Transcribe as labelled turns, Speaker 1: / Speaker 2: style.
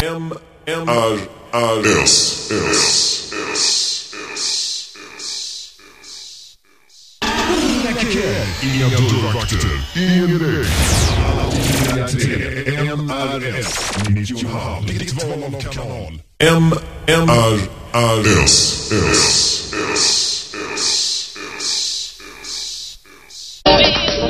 Speaker 1: Inga dörrvakter, ingen väg. Alla till MRS 90,5. Ditt val av kanal. MRS.